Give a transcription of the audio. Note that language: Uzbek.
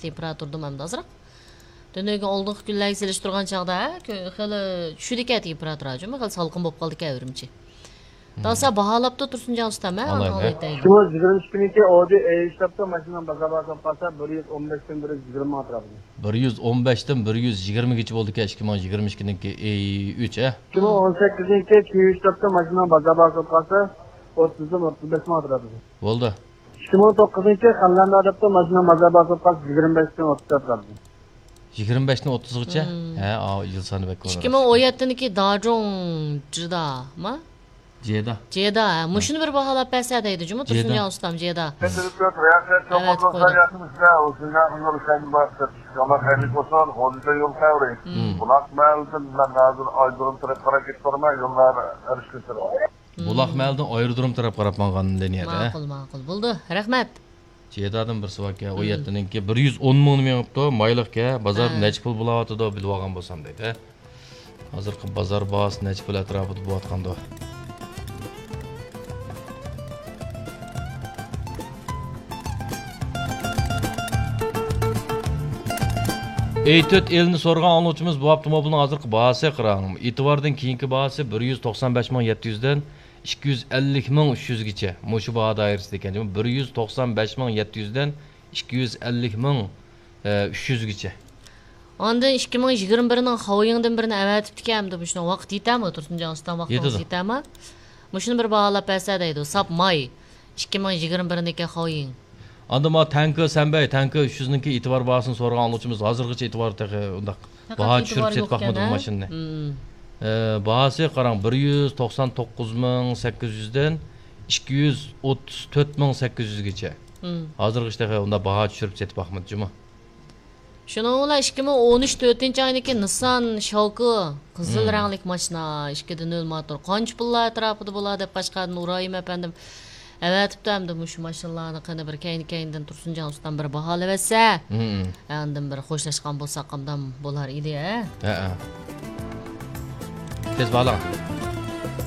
temperaturda ham azroq. Dönögün olduk günlerge seliştirgan çağda xeli düşüdük eti temperatura jumi xeli salqın bo'lib qoldi evrimichi. Dasa bahalap da tursun can ustam ha. Şunu 22 günlük odu işlepte maşından bazaba kapasa 115'ten 120 atrafında. 115'ten 120 geçip oldu ki 2022'ninki 3 he. Şunu 18 günlük işlepte maşından bazaba kapasa 30'dan 35 atrafında. Oldu. Şunu 9 günlük kanlarında adapte maşından bazaba kapasa 25'ten 30 atrafında. 25'ten 30'gacha? He, yıl sanı bek olur. 2017'ninki daha çok cıda mı? Ceda. Muşunu bir bahalap bersadaydı cuma tursun can ustam Ceda. Evet, koydum. Bulaq Məldən ayrıdırım taraf qarab mağanın deniyədi. Maqul. Buldu. Rahmat. Cedadan bir sıvak ya. O yettininki 110 mığını meyaptı. Maylıq ya. Bazar neç pul bulavatı da bilib ağam bolsam deydi. Hazırkı bazar bağısı neç pul ətrafıdı bu atqandı. Eytöt elini sorğan anlıqçımız bu avtomobilin hazırkı bağısı qırağınım. İtivardan keyinki bağısı 195.700'den 250.300 geçe. Muşu bağa dairesi deken. 195.700'den 250.300 geçe. Ondan 2021'nin havayından birini əvətib dikəmdi. Bu şuna vaqt yetəmi? Tursun can ustam vaqtımız yetəmi? Muşunu bir bağalap bəsədəydi. Sap may 2021'deki havayın. Andama tankı Sembey, tankı 300'ninki itibar bağısını sorğan anlıqçımız hazırgıca itibar təqi ondaq bağa düşürüp set baxmadı bu maşinni. Bağısı qarang 199.800'den 234.800 geçe. Hazırgıca təqi onda bağa düşürüp set baxmadı cuma. Şununla 2013 4. ayındaki Nissan Şalkı qızıl rənglik maşina 2.0 motor. Qanç pulla ətrafıda bula deb başqadan urayım efendim. Evet, tutamdım şu maşınlarını qana bir keyin tursun can ustam bir bahalı verse. Andım bir xoşlaşqan bolsaqamdan bolar idi. Tez bağlan.